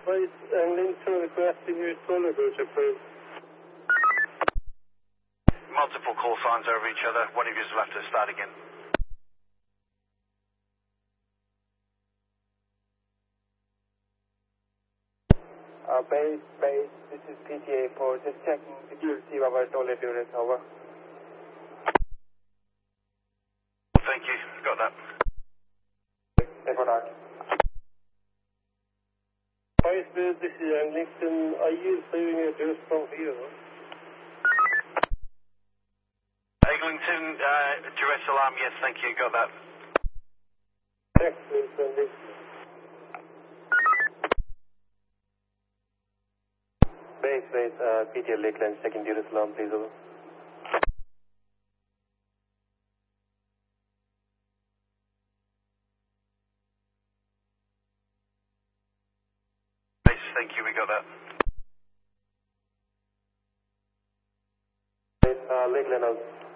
Base Anglington requesting your toilet route, please. Multiple call signs over each other. One of you will have to start again. Base, this is PTA for just checking if you receive our toilet units, over. Thank you, got that. Base, this is Anglington. Are you receiving a address from here? Eglinton, duress alarm, yes, thank you, got that. Next, please, Anglington. Base, PTA Lakeland, checking duress alarm, please, over. Base, thank you, we got that. Base, Lakeland out.